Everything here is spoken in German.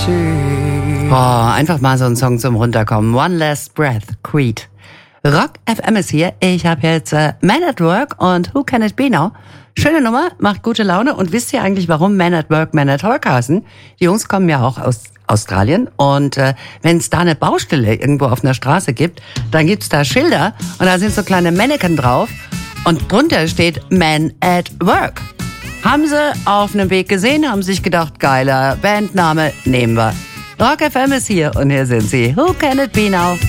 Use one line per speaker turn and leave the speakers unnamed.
Einfach mal so ein Song zum Runterkommen. One Last Breath, Creed. Rock FM ist hier. Ich habe jetzt Man at Work und Who Can It Be Now? Schöne Nummer, macht gute Laune. Und wisst ihr eigentlich, warum Man at Work, Man at Work heißen? Die Jungs kommen ja auch aus Australien. Und wenn es da eine Baustelle irgendwo auf einer Straße gibt, dann gibt's da Schilder und da sind so kleine Mannequin drauf. Und drunter steht Man at Work. Haben sie auf einem Weg gesehen, haben sich gedacht, geiler Bandname, nehmen wir. Rock FM ist hier und hier sind sie. Who Can It Be Now?